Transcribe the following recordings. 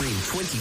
Stream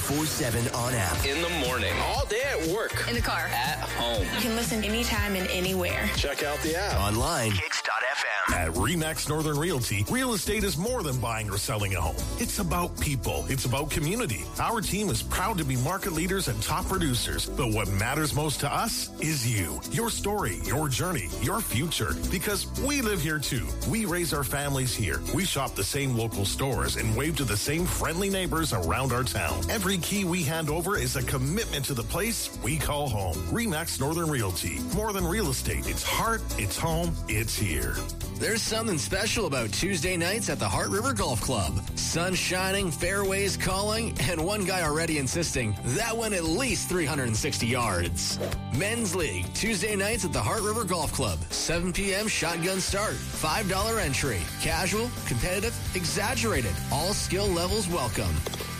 24/7 on app. In the morning, all day at work, in the car, at home. You can listen anytime and anywhere. Check out the app. Online. Kicks.fm. At RE/MAX Northern Realty, real estate is more than buying or selling a home. It's about people. It's about community. Our team is proud to be market leaders and top producers. But what matters most to us is you. Your story, your journey, your future. Because we live here too. We raise our families here. We shop the same local stores and wave to the same friendly neighbors around our town. Every key we hand over is a commitment to the place we call home. RE/MAX Northern Realty. More than real estate. It's heart, it's home, it's here. There's something special about Tuesday nights at the Heart River Golf Club. Sun shining, fairways calling, and one guy already insisting that went at least 360 yards. Men's League, Tuesday nights at the Heart River Golf Club. 7 p.m. shotgun start. $5 entry. Casual, competitive, exaggerated. All skill levels welcome.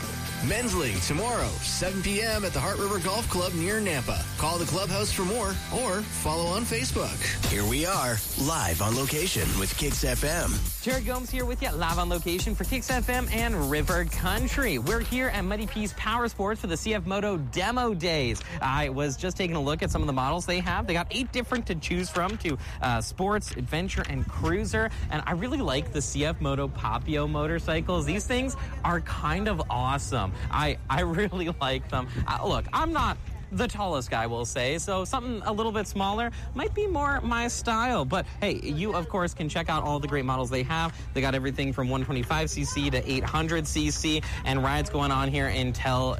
Men's League tomorrow, 7 p.m. at the Heart River Golf Club near Nampa. Call the clubhouse for more or follow on Facebook. Here we are, live on location with Kicks FM. Jared Gomes here with you, live on location for Kicks FM and River Country. We're here at Muddy Peace Power Sports for the CF Moto Demo Days. I was just taking a look at some of the models they have. They got 8 different to choose from, to sports, adventure, and cruiser. And I really like the CF Moto Papio motorcycles. These things are kind of awesome. I really like them. Look, I'm not the tallest guy, we'll say, so something a little bit smaller might be more my style. But hey, you of course can check out all the great models they have. They got everything from 125cc to 800cc, and rides going on here until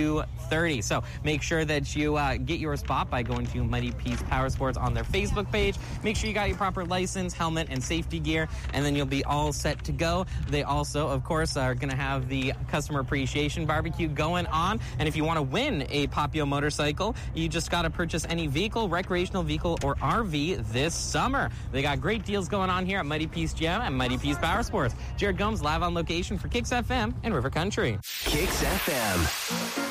2:30. So make sure that you get your spot by going to Mighty Peace Power Sports on their Facebook page. Make sure you got your proper license, helmet, and safety gear, and then you'll be all set to go. They also, of course, are going to have the customer appreciation barbecue going on. And if you want to win a Papio motorcycle, you just got to purchase any vehicle, recreational vehicle, or RV this summer. They got great deals going on here at Mighty Peace Gym and Mighty Peace Power Sports. Jared Gomes live on location for Kicks FM and River Country. Kicks FM.